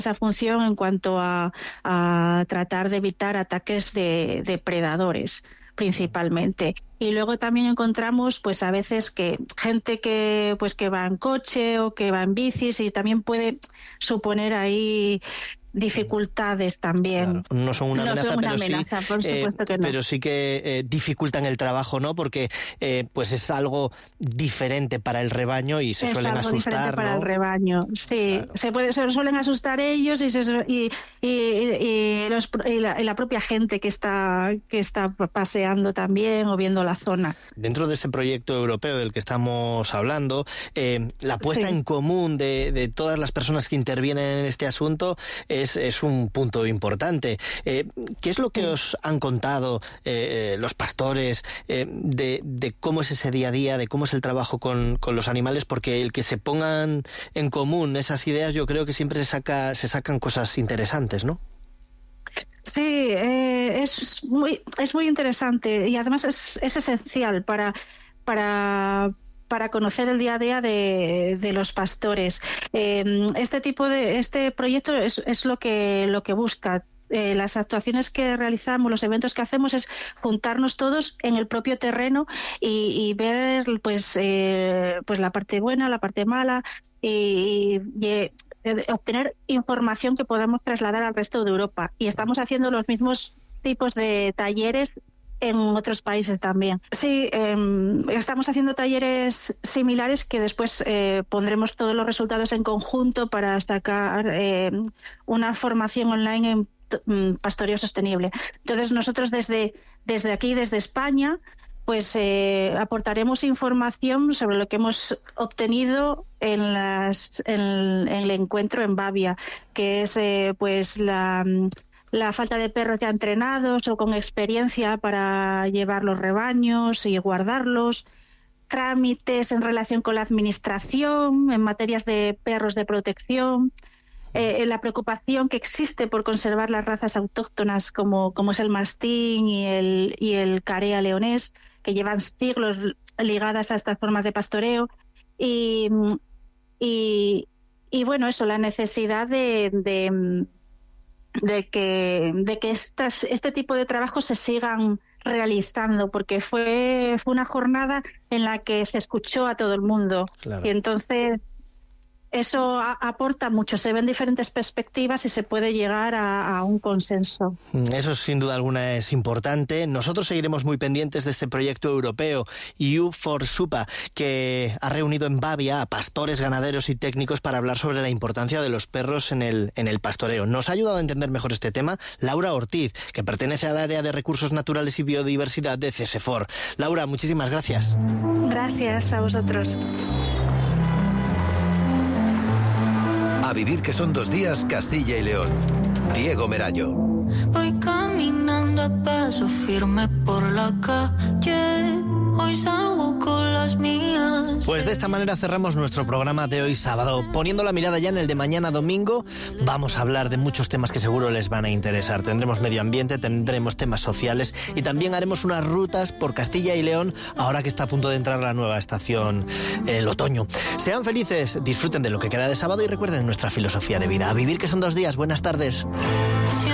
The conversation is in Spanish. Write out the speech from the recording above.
esa función en cuanto a tratar de evitar ataques de depredadores principalmente. Y luego también encontramos pues a veces que gente que va en coche o que va en bicis, y también puede suponer ahí dificultades también. Claro, no son una amenaza, por supuesto que no. Pero sí que dificultan el trabajo, ¿no? Porque pues es algo diferente para el rebaño y se suelen asustar, para ¿no? el rebaño, sí. Claro. Se suelen asustar ellos y la propia gente que está paseando también o viendo la zona. Dentro de ese proyecto europeo del que estamos hablando, la puesta en común de todas las personas que intervienen en este asunto es un punto importante. ¿Qué es lo que os han contado los pastores de cómo es ese día a día, de cómo es el trabajo con los animales? Porque el que se pongan en común esas ideas, yo creo que siempre se sacan cosas interesantes, ¿no? Sí, es muy interesante, y además es esencial para conocer el día a día de los pastores. Este proyecto es lo que busca. Las actuaciones que realizamos, los eventos que hacemos, es juntarnos todos en el propio terreno y ver pues la parte buena, la parte mala, y obtener información que podamos trasladar al resto de Europa. Y estamos haciendo los mismos tipos de talleres en otros países también. Sí, estamos haciendo talleres similares que después pondremos todos los resultados en conjunto para sacar una formación online en pastoreo sostenible. Entonces nosotros desde aquí, desde España, pues aportaremos información sobre lo que hemos obtenido en el encuentro en Bavia, que es pues la falta de perros ya entrenados o con experiencia para llevar los rebaños y guardarlos, trámites en relación con la administración en materias de perros de protección, la preocupación que existe por conservar las razas autóctonas como es el mastín y el carea leonés, que llevan siglos ligadas a estas formas de pastoreo, y bueno, eso, la necesidad de que este tipo de trabajos se sigan realizando, porque fue una jornada en la que se escuchó a todo el mundo. Claro. Y entonces eso aporta mucho, se ven diferentes perspectivas y se puede llegar a un consenso. Eso sin duda alguna es importante. Nosotros seguiremos muy pendientes de este proyecto europeo EU4SUPA, que ha reunido en Bavia a pastores, ganaderos y técnicos para hablar sobre la importancia de los perros en el pastoreo. Nos ha ayudado a entender mejor este tema Laura Ortiz, que pertenece al área de Recursos Naturales y Biodiversidad de CSFOR. Laura, muchísimas gracias. Gracias a vosotros. A vivir, que son 2 días, Castilla y León. Diego Merayo. Voy caminando a paso firme por la calle. Hoy salgo con las mías. Pues de esta manera cerramos nuestro programa de hoy sábado. Poniendo la mirada ya en el de mañana domingo, vamos a hablar de muchos temas que seguro les van a interesar. Tendremos medio ambiente, tendremos temas sociales y también haremos unas rutas por Castilla y León, ahora que está a punto de entrar la nueva estación, el otoño. Sean felices, disfruten de lo que queda de sábado y recuerden nuestra filosofía de vida. A vivir, que son 2 días. Buenas tardes.